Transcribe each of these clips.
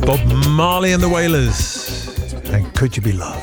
Bob Marley and the Wailers. And Could You Be Loved?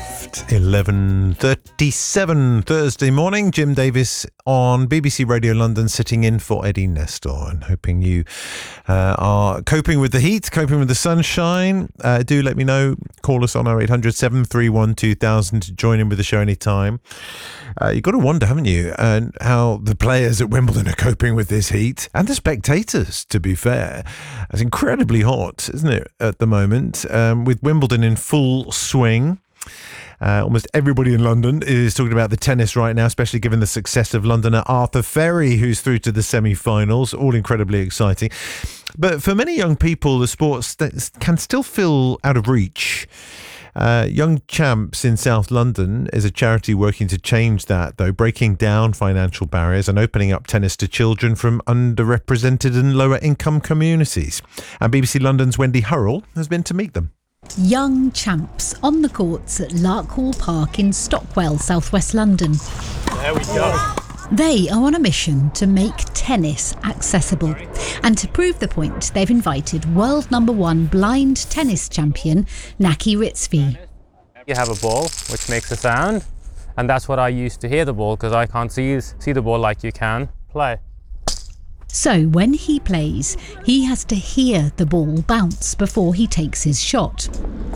11:37 Thursday morning. Jim Davis on BBC Radio London, sitting in for Eddie Nestor, and hoping you are coping with the heat, coping with the sunshine. Do let me know. Call us on 0800 731 2000 to join in with the show anytime. You've got to wonder, haven't you, how the players at Wimbledon are coping with this heat, and the spectators, to be fair. It's incredibly hot, isn't it, at the moment, with Wimbledon in full swing. Almost everybody in London is talking about the tennis right now, especially given the success of Londoner Arthur Ferry, who's through to the semi-finals. All incredibly exciting. But for many young people, the sport can still feel out of reach. Young Champs in South London is a charity working to change that, though, breaking down financial barriers and opening up tennis to children from underrepresented and lower income communities. And BBC London's Wendy Hurrell has been to meet them. Young Champs on the courts at Larkhall Park in Stockwell, southwest London. There we go. They are on a mission to make tennis accessible. And to prove the point, they've invited world #1 blind tennis champion Naki Ritzvi. You have a ball which makes a sound, and that's what I use to hear the ball, because I can't see the ball like you can play. So when he plays, he has to hear the ball bounce before he takes his shot,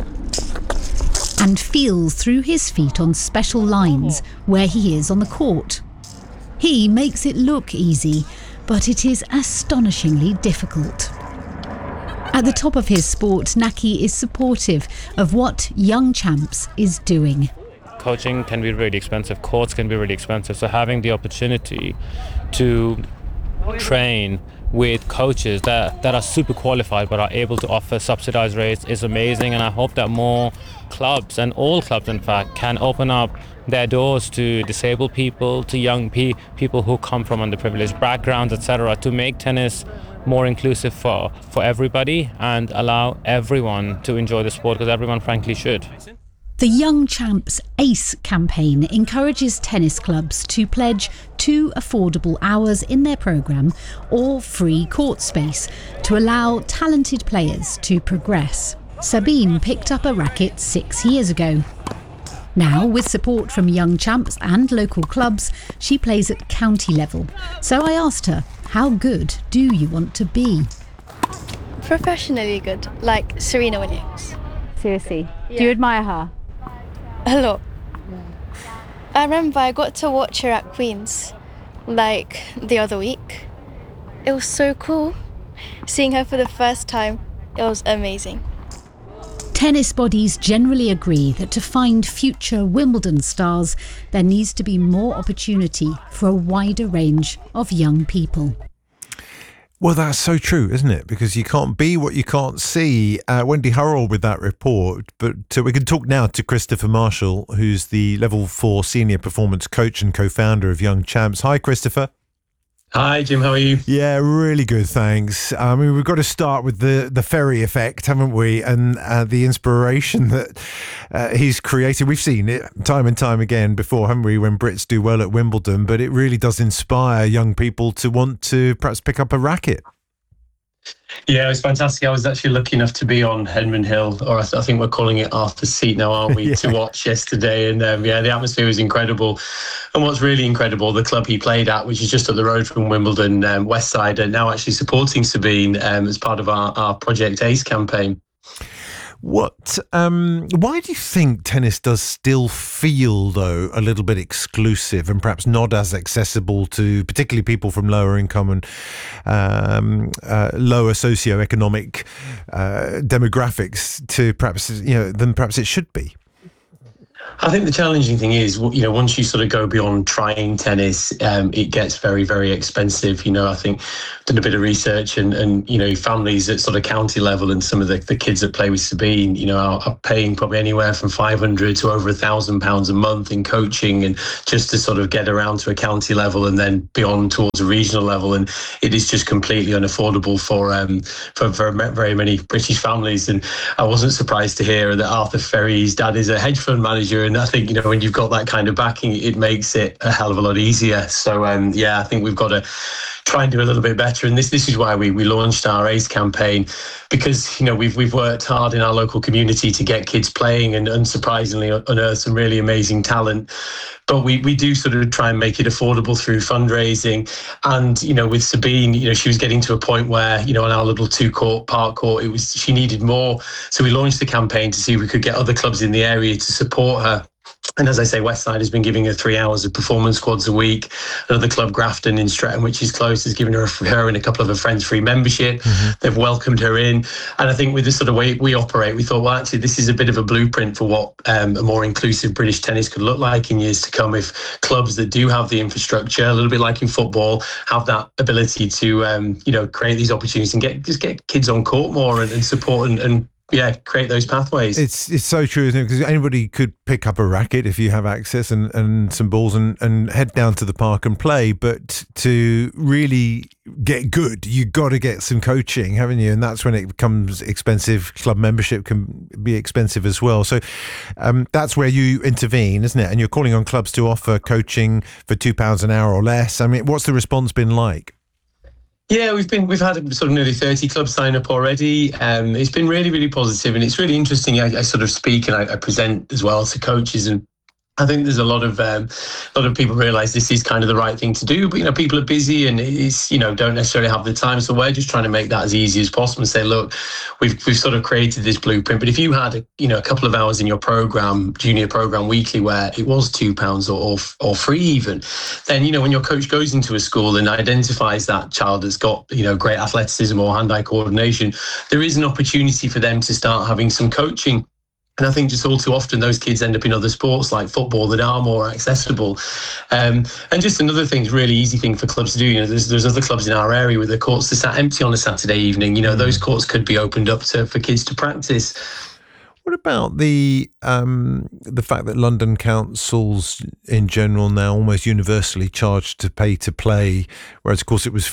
and feels through his feet on special lines where he is on the court. He makes it look easy, but it is astonishingly difficult. At the top of his sport, Naki is supportive of what Young Champs is doing. Coaching can be really expensive, courts can be really expensive, so having the opportunity to train with coaches that are super qualified but are able to offer subsidized rates is amazing, and I hope that more clubs, and all clubs in fact, can open up their doors to disabled people, to young people who come from underprivileged backgrounds, etc., to make tennis more inclusive for everybody and allow everyone to enjoy the sport, because everyone frankly should. The Young Champs ACE campaign encourages tennis clubs to pledge 2 affordable hours in their programme or free court space to allow talented players to progress. Sabine picked up a racket 6 years ago. Now, with support from Young Champs and local clubs, she plays at county level. So I asked her, how good do you want to be? Professionally good, like Serena Williams. Seriously? Yeah. Do you admire her? A lot. I remember I got to watch her at Queen's, like, the other week. It was so cool. Seeing her for the first time, it was amazing. Tennis bodies generally agree that to find future Wimbledon stars, there needs to be more opportunity for a wider range of young people. Well, that's so true, isn't it? Because you can't be what you can't see. Wendy Hurrell with that report. But we can talk now to Christopher Marshall, who's the Level 4 Senior Performance Coach and co-founder of Young Champs. Hi, Christopher. Hi, Jim. How are you? Yeah, really good, thanks. I mean, we've got to start with the Ferry effect, haven't we? And the inspiration that he's created. We've seen it time and time again before, haven't we, when Brits do well at Wimbledon, but it really does inspire young people to want to perhaps pick up a racket. Yeah, it was fantastic. I was actually lucky enough to be on Henman Hill, or I think we're calling it Arthur's Seat now, aren't we, Yeah. to watch yesterday. And yeah, the atmosphere was incredible. And what's really incredible, the club he played at, which is just up the road from Wimbledon, West Side, are now actually supporting Sabine as part of our Project ACE campaign. Why do you think tennis does still feel, though, a little bit exclusive and perhaps not as accessible to particularly people from lower income and lower socioeconomic demographics to perhaps, than perhaps it should be? I think the challenging thing is, once you sort of go beyond trying tennis, it gets very, very expensive. I think I've done a bit of research and families at sort of county level and some of the kids that play with Sabine, are paying probably anywhere from £500 to over £1,000 a month in coaching and just to sort of get around to a county level and then beyond towards a regional level. And it is just completely unaffordable for very many British families. And I wasn't surprised to hear that Arthur Ferry's dad is a hedge fund manager. And I think, when you've got that kind of backing, it makes it a hell of a lot easier. So, I think we've got to try and do a little bit better. And this is why we launched our ACE campaign, because, you know, we've worked hard in our local community to get kids playing and unsurprisingly unearth some really amazing talent. But we do sort of try and make it affordable through fundraising. And, you know, with Sabine, you know, she was getting to a point where, you know, on our little 2-court park court, she needed more. So we launched the campaign to see if we could get other clubs in the area to support her. And as I say, Westside has been giving her 3 hours of performance squads a week. Another club, Grafton in Streatham, which is close, has given her and a couple of her friends free membership. They've welcomed her in. And I think with the sort of way we operate, we thought, well, actually, this is a bit of a blueprint for what a more inclusive British tennis could look like in years to come, if clubs that do have the infrastructure, a little bit like in football, have that ability to, you know, create these opportunities and get kids on court more and support and create those pathways. It's so true, isn't it? Because anybody could pick up a racket if you have access and some balls and head down to the park and play. But to really get good, you got to get some coaching, haven't you? And that's when it becomes expensive. Club membership can be expensive as well. So that's where you intervene, isn't it? And you're calling on clubs to offer coaching for £2 an hour or less. I mean, what's the response been like? Yeah, we've had sort of nearly 30 clubs sign up already. It's been really, really positive, and it's really interesting. I sort of speak and I present as well to coaches, and I think there's a lot of people realise this is kind of the right thing to do, but, you know, people are busy and it's, you know, don't necessarily have the time. So we're just trying to make that as easy as possible and say, look, we've sort of created this blueprint. But if you had a couple of hours in your program, junior program weekly, where it was £2 or free even, then, you know, when your coach goes into a school and identifies that child that's got, you know, great athleticism or hand-eye coordination, there is an opportunity for them to start having some coaching. And I think just all too often those kids end up in other sports like football that are more accessible. And just another thing, really easy thing for clubs to do, you know, there's other clubs in our area where the courts are sat empty on a Saturday evening. You know, those courts could be opened up for kids to practice. What about the fact that London councils in general now almost universally charge to pay to play, whereas of course it was